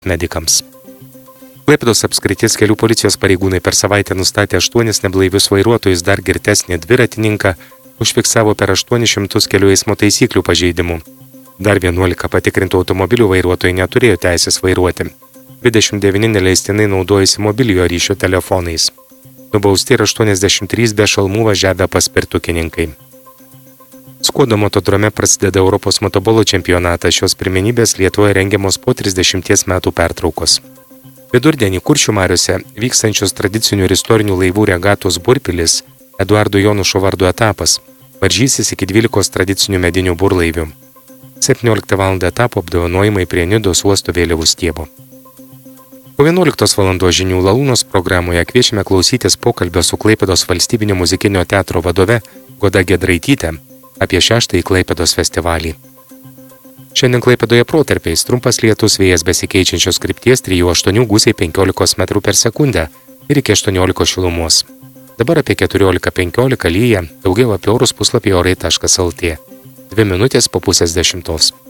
medikams. Klaipėdos apskrities kelių policijos pareigūnai per savaitę nustatė 8 neblaivius vairuotojus, dar girtesnį dviratininką, užfiksavo per 800 kelių eismo taisyklių pažeidimų. Dar 11 patikrintų automobilių vairuotojai neturėjo teisės vairuoti. 29 neleistinai naudojasi mobiliojo ryšio telefonais. Nubausti ir 83 be šalmų važiavę paspirtukininkai. Skuodo motodrome prasideda Europos motobolo čempionatas. Šios pirmenybės Lietuvoje rengiamos po 30 metų pertraukos. Vidurdienį Kuršių mariose vykstančios tradicinių ir istorinių laivų regatos Burpilis Eduardo Jonušo vardu etapas varžysis iki 12 tradicinių medinių burlaivių. 17 val. Etapo apdovanojimai prie Nidos uosto vėliavų stiebo. Po 11 val. Žinių Lalūnos programoje kviečiame klausytis pokalbio su Klaipėdos valstybinio muzikinio teatro vadove Goda Giedraityte apie 6-ąjį Klaipėdos festivalį. Šiandien Klaipėdoje protarpiais trumpas lietus, vėjas besikeičiančios krypties 3-8 gūsiai 15 metrų per sekundę ir iki 18 šilumos. Dabar apie 14-15 lyja, daugiau apie orus puslapyje orai.lt. 2 minutės po 9:30.